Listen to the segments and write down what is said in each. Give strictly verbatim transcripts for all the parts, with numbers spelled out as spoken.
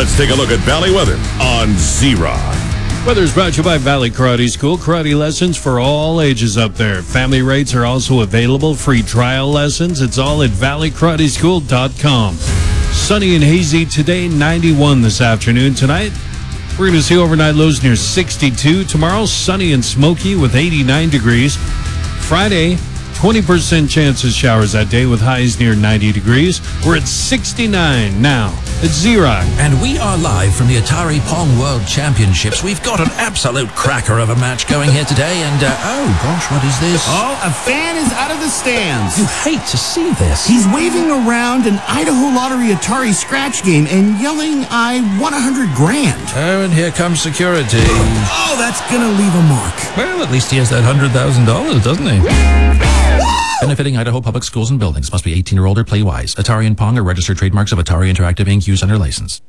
Let's take a look at Valley weather on Z-Rock. Weather's brought to you by Valley Karate School. Karate lessons for all ages up there. Family rates are also available. Free trial lessons. It's all at valley karate school dot com. Sunny and hazy today, ninety-one this afternoon. Tonight, we're going to see overnight lows near sixty-two. Tomorrow, sunny and smoky with eighty-nine degrees. Friday, twenty percent chance of showers that day with highs near ninety degrees. We're at sixty-nine now. It's Z-Rock. And we are live from the Atari Pong World Championships. We've got an absolute cracker of a match going here today. And, uh, oh, gosh, what is this? Oh, a fan is out of the stands. You hate to see this. He's waving around an Idaho Lottery Atari scratch game and yelling, I won a hundred grand. Oh, and here comes security. Oh, that's gonna leave a mark. Well, at least he has that one hundred thousand dollars, doesn't he? Benefiting Idaho Public Schools and Buildings. Must be eighteen or older. Play wise. Atari and Pong are registered trademarks of Atari Interactive Incorporated. Use under license.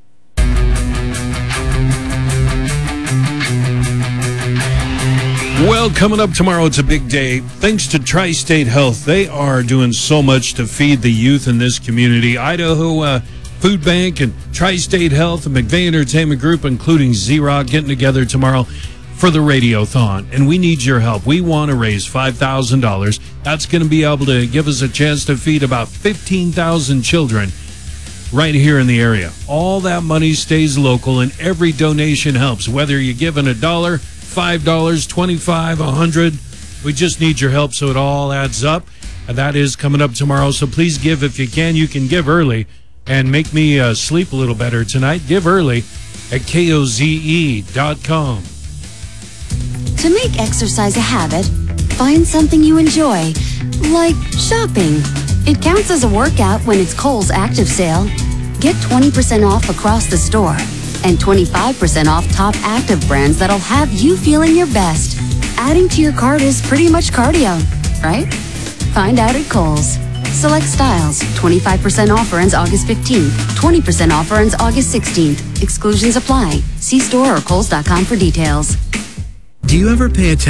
Well, coming up tomorrow, it's a big day. Thanks to Tri-State Health. They are doing so much to feed the youth in this community. Idaho uh, Food Bank and Tri-State Health and McVeigh Entertainment Group, including Z-Rock, getting together tomorrow for the Radiothon, and we need your help. We want to raise five thousand dollars. That's going to be able to give us a chance to feed about fifteen thousand children right here in the area. All that money stays local, and every donation helps, whether you're giving a dollar, five dollars, twenty-five, a hundred. We just need your help so it all adds up, and that is coming up tomorrow. So please give if you can. You can give early and make me uh, sleep a little better tonight. Give early at K O Z E dot com. To make exercise a habit, find something you enjoy, like shopping. It counts as a workout when it's Kohl's Active Sale. Get twenty percent off across the store and twenty-five percent off top active brands that'll have you feeling your best. Adding to your cart is pretty much cardio, right? Find out at Kohl's. Select styles. twenty-five percent offer ends August fifteenth. twenty percent offer ends August sixteenth. Exclusions apply. See store or kohls dot com for details. Do you ever pay attention